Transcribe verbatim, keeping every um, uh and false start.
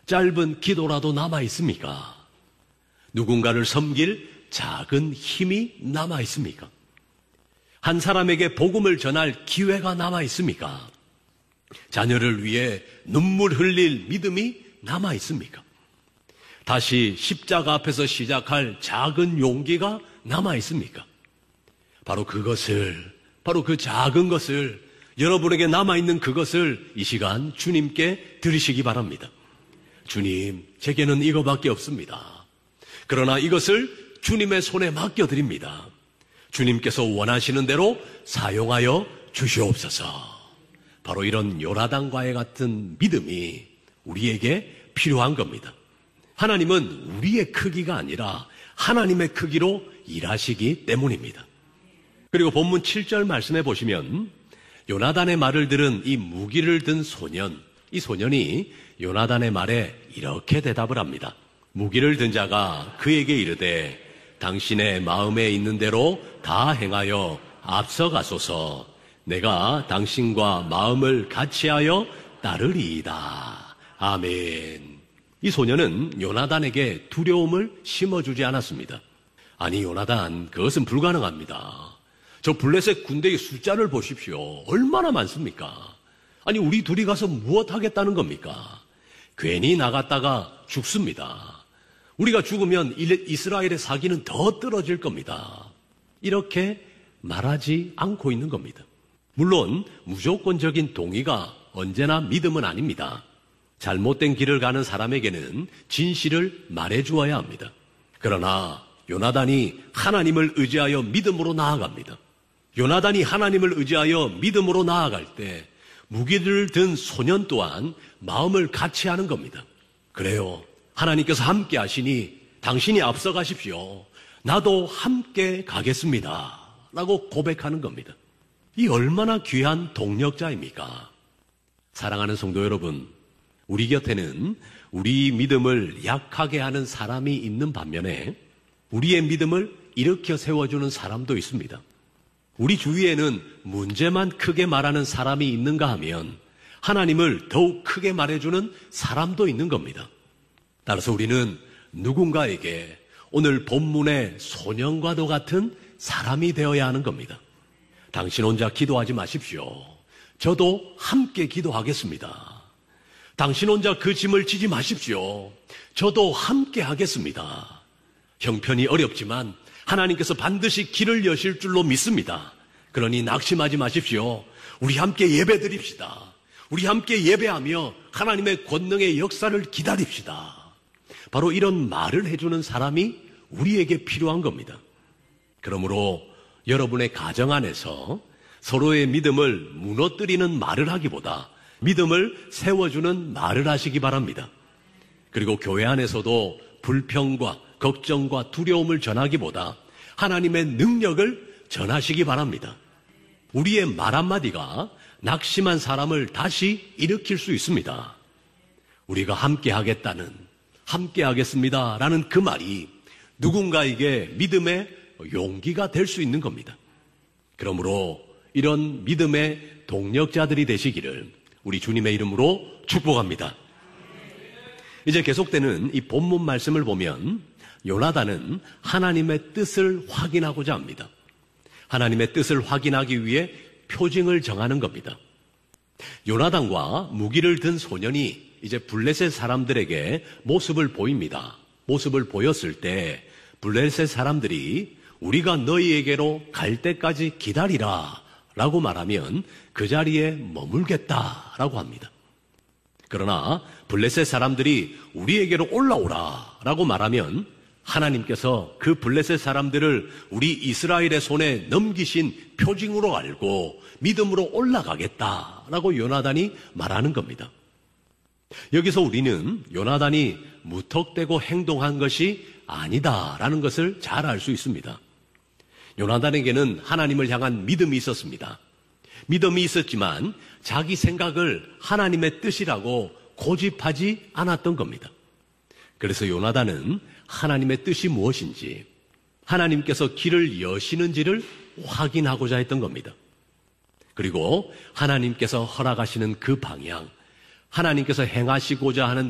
짧은 기도라도 남아 있습니까? 누군가를 섬길 작은 힘이 남아 있습니까? 한 사람에게 복음을 전할 기회가 남아 있습니까? 자녀를 위해 눈물 흘릴 믿음이 남아 있습니까? 다시 십자가 앞에서 시작할 작은 용기가 남아 있습니까? 바로 그것을, 바로 그 작은 것을, 여러분에게 남아있는 그것을 이 시간 주님께 드리시기 바랍니다. 주님, 제게는 이거밖에 없습니다. 그러나 이것을 주님의 손에 맡겨드립니다. 주님께서 원하시는 대로 사용하여 주시옵소서. 바로 이런 요나단과의 같은 믿음이 우리에게 필요한 겁니다. 하나님은 우리의 크기가 아니라 하나님의 크기로 일하시기 때문입니다. 그리고 본문 칠 절 말씀해 보시면 요나단의 말을 들은 이 무기를 든 소년, 이 소년이 요나단의 말에 이렇게 대답을 합니다. 무기를 든 자가 그에게 이르되 당신의 마음에 있는 대로 다 행하여 앞서가소서. 내가 당신과 마음을 같이하여 따르리이다. 아멘. 이 소년은 요나단에게 두려움을 심어주지 않았습니다. 아니 요나단, 그것은 불가능합니다. 저 블레셋 군대의 숫자를 보십시오. 얼마나 많습니까? 아니 우리 둘이 가서 무엇 하겠다는 겁니까? 괜히 나갔다가 죽습니다. 우리가 죽으면 이스라엘의 사기는 더 떨어질 겁니다. 이렇게 말하지 않고 있는 겁니다. 물론 무조건적인 동의가 언제나 믿음은 아닙니다. 잘못된 길을 가는 사람에게는 진실을 말해주어야 합니다. 그러나 요나단이 하나님을 의지하여 믿음으로 나아갑니다. 요나단이 하나님을 의지하여 믿음으로 나아갈 때 무기를 든 소년 또한 마음을 같이 하는 겁니다. 그래요. 하나님께서 함께 하시니 당신이 앞서 가십시오. 나도 함께 가겠습니다. 라고 고백하는 겁니다. 이 얼마나 귀한 동력자입니까? 사랑하는 성도 여러분, 우리 곁에는 우리 믿음을 약하게 하는 사람이 있는 반면에 우리의 믿음을 일으켜 세워주는 사람도 있습니다. 우리 주위에는 문제만 크게 말하는 사람이 있는가 하면 하나님을 더욱 크게 말해주는 사람도 있는 겁니다. 따라서 우리는 누군가에게 오늘 본문의 소년과도 같은 사람이 되어야 하는 겁니다. 당신 혼자 기도하지 마십시오. 저도 함께 기도하겠습니다. 당신 혼자 그 짐을 지지 마십시오. 저도 함께 하겠습니다. 형편이 어렵지만 하나님께서 반드시 길을 여실 줄로 믿습니다. 그러니 낙심하지 마십시오. 우리 함께 예배 드립시다. 우리 함께 예배하며 하나님의 권능의 역사를 기다립시다. 바로 이런 말을 해주는 사람이 우리에게 필요한 겁니다. 그러므로 여러분의 가정 안에서 서로의 믿음을 무너뜨리는 말을 하기보다 믿음을 세워주는 말을 하시기 바랍니다. 그리고 교회 안에서도 불평과 걱정과 두려움을 전하기보다 하나님의 능력을 전하시기 바랍니다. 우리의 말 한마디가 낙심한 사람을 다시 일으킬 수 있습니다. 우리가 함께 하겠다는, 함께 하겠습니다 라는 그 말이 누군가에게 믿음의 용기가 될 수 있는 겁니다. 그러므로 이런 믿음의 동력자들이 되시기를 우리 주님의 이름으로 축복합니다. 이제 계속되는 이 본문 말씀을 보면 요나단은 하나님의 뜻을 확인하고자 합니다. 하나님의 뜻을 확인하기 위해 표징을 정하는 겁니다. 요나단과 무기를 든 소년이 이제 블레셋 사람들에게 모습을 보입니다. 모습을 보였을 때 블레셋 사람들이 우리가 너희에게로 갈 때까지 기다리라 라고 말하면 그 자리에 머물겠다 라고 합니다. 그러나 블레셋 사람들이 우리에게로 올라오라 라고 말하면 하나님께서 그 블레셋 사람들을 우리 이스라엘의 손에 넘기신 표징으로 알고 믿음으로 올라가겠다라고 요나단이 말하는 겁니다. 여기서 우리는 요나단이 무턱대고 행동한 것이 아니다라는 것을 잘 알 수 있습니다. 요나단에게는 하나님을 향한 믿음이 있었습니다. 믿음이 있었지만 자기 생각을 하나님의 뜻이라고 고집하지 않았던 겁니다. 그래서 요나단은 하나님의 뜻이 무엇인지, 하나님께서 길을 여시는지를 확인하고자 했던 겁니다. 그리고 하나님께서 허락하시는 그 방향, 하나님께서 행하시고자 하는